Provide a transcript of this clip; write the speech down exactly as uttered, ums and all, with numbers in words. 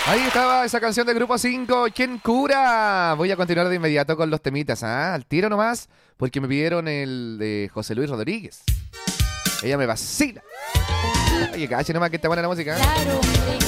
Ahí estaba esa canción de Grupo cinco, ¿Quién cura? Voy a continuar de inmediato con los temitas, ¿ah? Al tiro nomás, porque me pidieron el de José Luis Rodríguez. Ella me vacila. Oye, cache nomás que está buena la música. ¿eh?